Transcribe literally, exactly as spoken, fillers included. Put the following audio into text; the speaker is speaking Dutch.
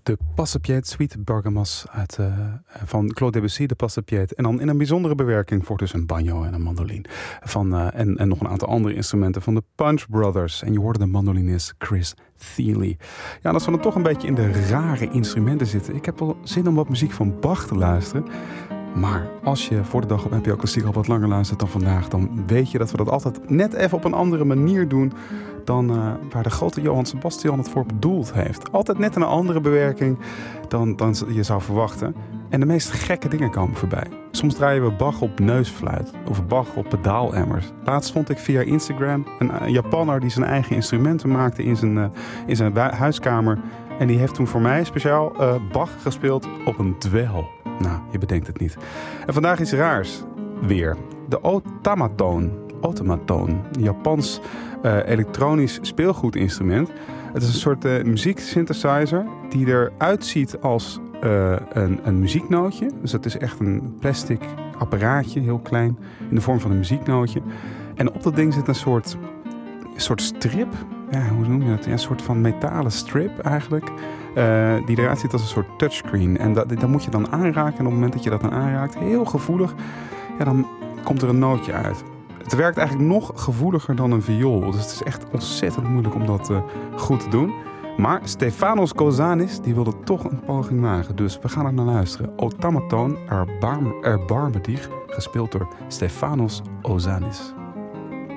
De Passepied, Suite Bergamas uit, uh, van Claude Debussy, de Passepied. En dan in een bijzondere bewerking voor dus een banjo en een mandoline. Van, uh, en, en nog een aantal andere instrumenten van de Punch Brothers. En je hoorde de mandolinist Chris Thile. Ja, dat we dan toch een beetje in de rare instrumenten zitten. Ik heb wel zin om wat muziek van Bach te luisteren. Maar als je voor de dag op N P O Klassiek al wat langer luistert dan vandaag, dan weet je dat we dat altijd net even op een andere manier doen dan uh, waar de grote Johann Sebastian het voor bedoeld heeft. Altijd net een andere bewerking dan, dan je zou verwachten. En de meest gekke dingen komen voorbij. Soms draaien we Bach op neusfluit of Bach op pedaalemmers. Laatst vond ik via Instagram een, een Japanner die zijn eigen instrumenten maakte in zijn, uh, in zijn huiskamer. En die heeft toen voor mij speciaal uh, Bach gespeeld op een dweil. Nou, je bedenkt het niet. En vandaag iets raars. Weer. De Otamaton. Otamaton. Een Japans uh, elektronisch speelgoedinstrument. Het is een soort uh, muzieksynthesizer die eruit ziet als uh, een, een muzieknootje. Dus het is echt een plastic apparaatje, heel klein, in de vorm van een muzieknootje. En op dat ding zit een soort, een soort strip. Ja, hoe noem je dat? Ja, een soort van metalen strip eigenlijk. Uh, die eruit ziet als een soort touchscreen. En dat, dat moet je dan aanraken. En op het moment dat je dat dan aanraakt, heel gevoelig, ja, dan komt er een nootje uit. Het werkt eigenlijk nog gevoeliger dan een viool. Dus het is echt ontzettend moeilijk om dat uh, goed te doen. Maar Stefanos Kozanis, die wilde toch een poging wagen. Dus we gaan er naar luisteren. Otamaton Erbarm, Erbarme dich, gespeeld door Stefanos Ozanis.